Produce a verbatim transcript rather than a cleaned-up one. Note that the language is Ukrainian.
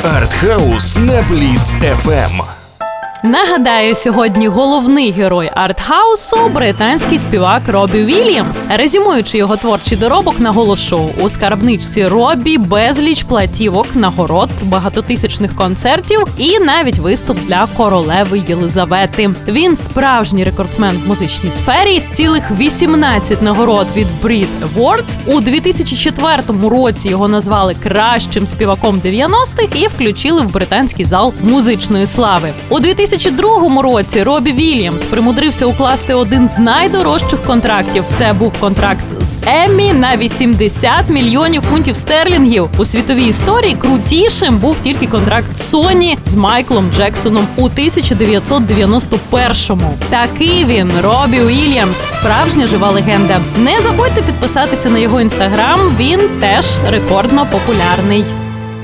Артхаус на Бліц еф ем. Нагадаю, сьогодні головний герой артхаусу – британський співак Робі Вільямс. Резюмуючи його творчий доробок, наголошу, у скарбничці Робі безліч платівок, нагород, багатотисячних концертів і навіть виступ для королеви Єлизавети. Він справжній рекордсмен в музичній сфері, цілих вісімнадцять нагород від Brit Awards. У дві тисячі четвертому році його назвали кращим співаком дев'яностих і включили в британський зал музичної слави. У дві тисячі другому році Робі Вільямс примудрився укласти один з найдорожчих контрактів. Це був контракт з Еммі на вісімдесят мільйонів фунтів стерлінгів. У світовій історії крутішим був тільки контракт Соні з Майклом Джексоном у тисяча дев'ятсот дев'яносто першому. Такий він, Робі Вільямс, справжня жива легенда. Не забудьте підписатися на його інстаграм, він теж рекордно популярний.